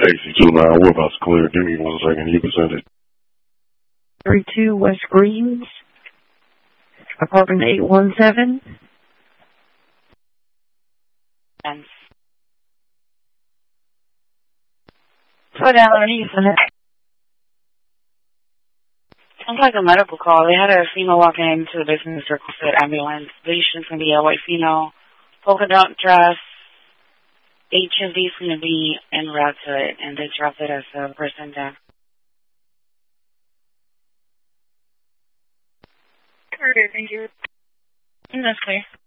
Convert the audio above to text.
AC29, we're about to clear. Give me 1 second. You can send it. 32 West Greens, apartment 817. And What are you for that? sounds like a medical call. They had a female walk into the business circle said ambulance. Patient's gonna be a white female, polka dot dress. HMV's gonna be en route to it, and they dropped it as a person down. Okay, thank you. That's clear.